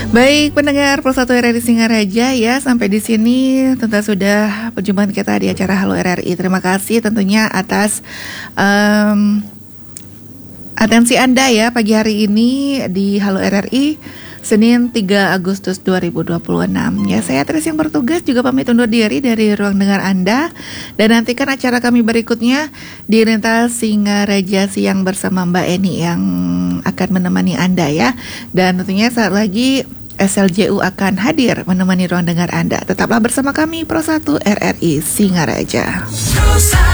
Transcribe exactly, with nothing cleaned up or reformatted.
Baik, pendengar Pro satu R R I Singaraja ya, sampai di sini tentu sudah perjumpaan kita di acara Halo R R I. Terima kasih tentunya atas um, atensi Anda ya pagi hari ini di Halo R R I Senin tiga Agustus dua ribu dua puluh enam. Ya, saya Tris yang bertugas juga pamit undur diri dari ruang dengar Anda, dan nantikan acara kami berikutnya di Rentas Singaraja Siang bersama Mbak Eni yang akan menemani Anda ya. Dan tentunya saat lagi S L J U akan hadir menemani ruang dengar Anda. Tetaplah bersama kami Pro satu R R I Singaraja.